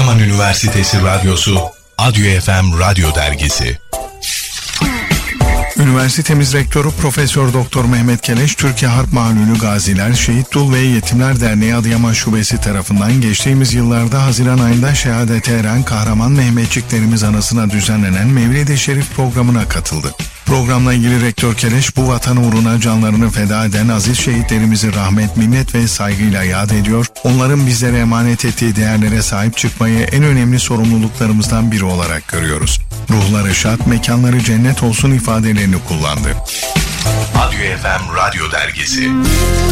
Adıyaman Üniversitesi Radyosu Adyo FM Radyo Dergisi. Üniversitemiz Rektörü Profesör Doktor Mehmet Keleş, Türkiye Harp Mahlullü Gaziler, Şehit Dul ve Yetimler Derneği Adıyaman Şubesi tarafından geçtiğimiz yıllarda Haziran ayında şehadete eren kahraman Mehmetçiklerimiz anısına düzenlenen Mevlid-i Şerif programına katıldı. Programla ilgili Rektör Keleş, bu vatan uğruna canlarını feda eden aziz şehitlerimizi rahmet, minnet ve saygıyla yad ediyor, onların bizlere emanet ettiği değerlere sahip çıkmayı en önemli sorumluluklarımızdan biri olarak görüyoruz. Ruhları şad, mekanları cennet olsun ifadelerini kullandı. Adyo FM Radyo Dergisi.